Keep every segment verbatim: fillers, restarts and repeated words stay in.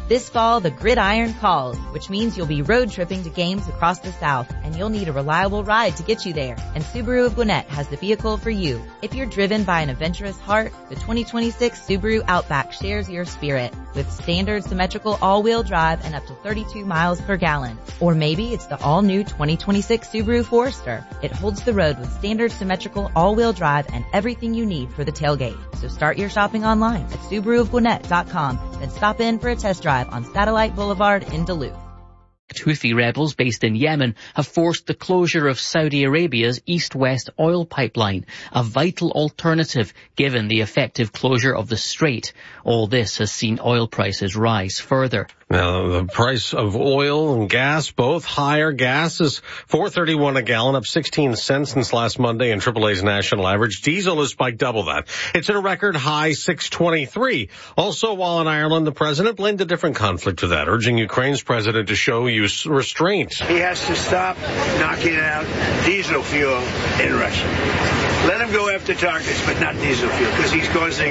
This fall, the gridiron calls, which means you'll be road tripping to games across the South, and you'll need a reliable ride to get you there. And Subaru of Gwinnett has the vehicle for you. If you're driven by an adventurous heart, the twenty twenty-six Subaru Outback shares your spirit with standard symmetrical all-wheel drive and up to thirty-two miles per gallon. Or maybe it's the all-new twenty twenty-six Subaru Forester. It holds the road with standard symmetrical all-wheel drive and everything you need for the tailgate. So start your shopping online at Subaru of Gwinnett dot com, then stop in for a test drive on Satellite Boulevard in Duluth. Houthi rebels based in Yemen have forced the closure of Saudi Arabia's east-west oil pipeline, a vital alternative given the effective closure of the strait. All this has seen oil prices rise further. Now, the price of oil and gas, both higher. Gas is four thirty-one a gallon, up sixteen cents since last Monday in triple A's national average. Diesel has spiked double that. It's at a record high six twenty-three. Also, while in Ireland, the president blamed a different conflict for that, urging Ukraine's president to show use restraint. He has to stop knocking out diesel fuel in Russia. Let him go after targets, but not diesel fuel, because he's causing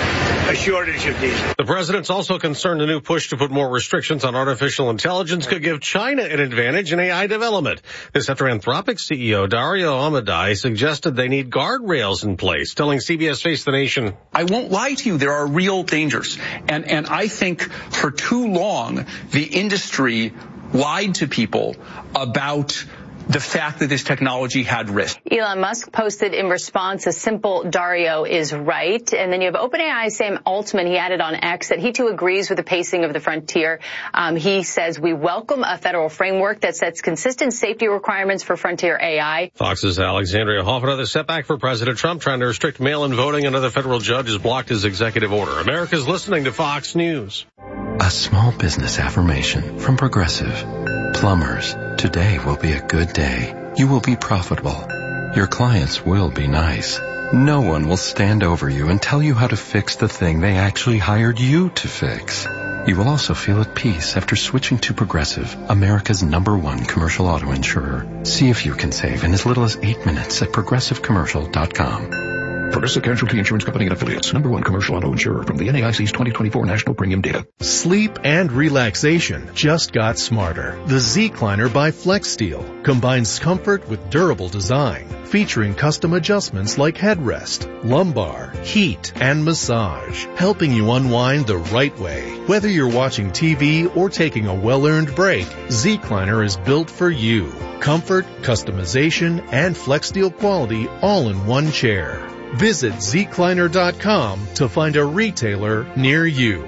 a shortage of diesel. The president's also concerned a new push to put more restrictions on artificial intelligence could give China an advantage in A I development. This after Anthropic C E O Dario Amodei suggested they need guardrails in place, telling C B S Face the Nation, I won't lie to you, there are real dangers. And, and I think for too long, the industry lied to people about the fact that this technology had risk. Elon Musk posted in response a simple Dario is right. And then you have OpenAI Sam Altman. He added on X that he too agrees with the pacing of the frontier. Um, he says we welcome a federal framework that sets consistent safety requirements for frontier A I. Fox's Alexandria Hoff. Another setback for President Trump trying to restrict mail-in voting. Another federal judge has blocked his executive order. America's listening to Fox News. A small business affirmation from Progressive. Plumbers, today will be a good day. You will be profitable. Your clients will be nice. No one will stand over you and tell you how to fix the thing they actually hired you to fix. You will also feel at peace after switching to Progressive, America's number one commercial auto insurer. See if you can save in as little as eight minutes at progressive commercial dot com. Progressive Casualty Insurance Company and Affiliates. Number one commercial auto insurer from the N A I C's twenty twenty-four National Premium Data. Sleep and relaxation just got smarter. The Z-Cliner by FlexSteel combines comfort with durable design, featuring custom adjustments like headrest, lumbar, heat, and massage, helping you unwind the right way. Whether you're watching T V or taking a well-earned break, Z-Cliner is built for you. Comfort, customization, and FlexSteel quality all in one chair. Visit Z Cliner dot com to find a retailer near you.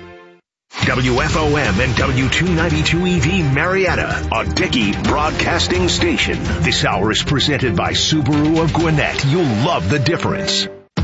W F O M and W two ninety-two E V Marietta, a Dickey broadcasting station. This hour is presented by Subaru of Gwinnett. You'll love the difference.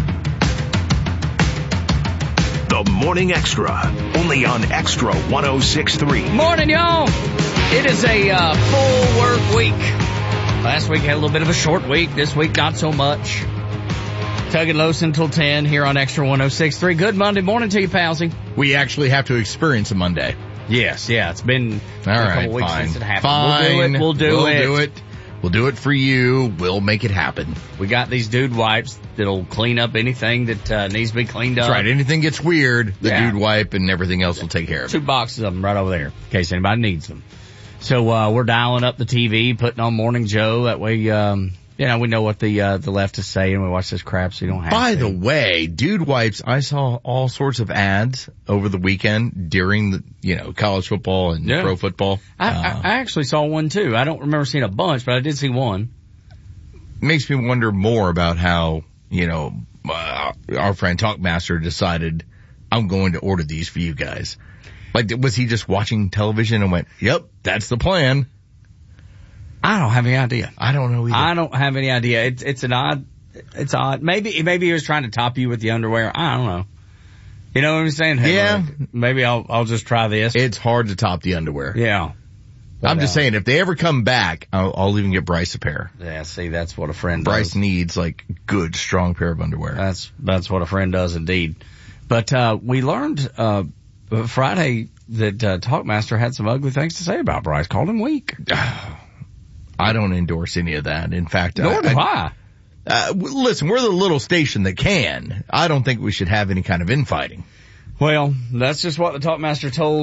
The Morning Extra, only on Extra one oh six point three. Morning, y'all. It is a uh, full work week. Last week had a little bit of a short week. This week, not so much. Tug and Los until ten here on Extra one oh six point three. Good Monday morning to you, Palsy. We actually have to experience a Monday. Yes, yeah, it's been All a right, couple weeks fine. since it happened. Fine. We'll do it. We'll do we'll it. do it. We'll do it for you. We'll make it happen. We got these dude wipes that'll clean up anything that uh, needs to be cleaned up. That's right. Anything gets weird, the Yeah. dude wipe and everything else will take care of it. Two boxes of them right over there in case anybody needs them. So uh we're dialing up the T V, putting on Morning Joe. That way, um you know, we know what the uh, the left is saying. We watch this crap so you don't have By to. the way, dude wipes, I saw all sorts of ads over the weekend during the, you know, college football and Yeah. pro football. I, Uh, I, I actually saw one too. I don't remember seeing a bunch, but I did see one. makes me wonder more about how, you know, uh, our friend Talkmaster decided, I'm going to order these for you guys. Like, was he just watching television and went, yep, that's the plan? I don't have any idea. I don't know either. I don't have any idea. It's it's an odd. It's odd. Maybe maybe he was trying to top you with the underwear. I don't know. You know what I'm saying? Hey, Yeah. like, maybe I'll I'll just try this. It's hard to top the underwear. Yeah. But, I'm just uh, saying, if they ever come back, I'll, I'll even get Bryce a pair. Yeah. See, that's what a friend Bryce does. needs, like, good, strong pair of underwear. That's that's what a friend does indeed. But uh we learned uh Friday that uh, Talkmaster had some ugly things to say about Bryce. Called him weak. I don't endorse any of that. In fact, Nor I, do I, I. Uh, w- listen, we're the little station that can. I don't think we should have any kind of infighting. Well, that's just what the Talkmaster told